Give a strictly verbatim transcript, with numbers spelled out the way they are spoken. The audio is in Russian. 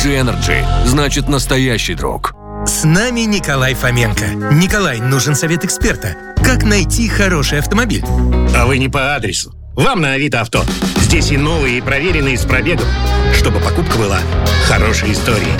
джи Energy значит настоящий друг. С нами Николай Фоменко. Николай, нужен совет эксперта. Как найти хороший автомобиль? А вы не по адресу. Вам на Авито Авто. Здесь и новые, и проверенные с пробегом. Чтобы покупка была хорошей историей.